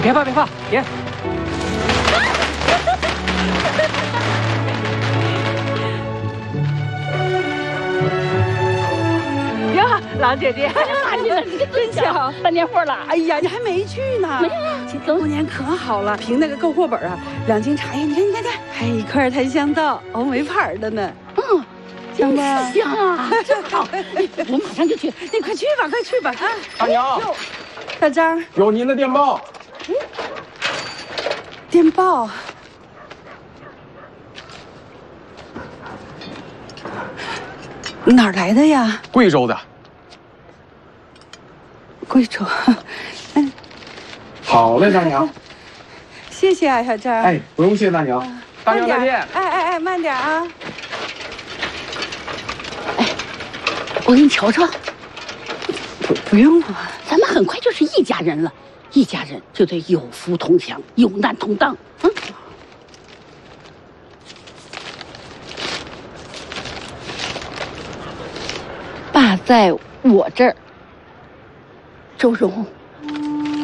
别怕，别怕，别。 呀，郎姐姐， 看见了，你可真巧，办年货了。 哎呀，你还没去呢。 没有啊， 今年过年可好了，凭那个购货本啊，2斤茶叶，你看，还有1块檀香道，欧美牌的呢。 嗯， 香吧？ 香啊，真好。我马上就去， 你快去吧，快去吧啊！ 大娘， 小张， 有您的电报。 电报。哪儿来的呀？ 贵州的。 贵州。嗯， 好嘞，大娘。 谢谢啊，小张。 哎，不用谢，大娘。大娘再见。 哎，慢点啊。 哎，我给你瞧瞧。 不用了， 咱们很快就是一家人了，一家人就得有福同享，有难同当。嗯。爸在我这儿，周荣。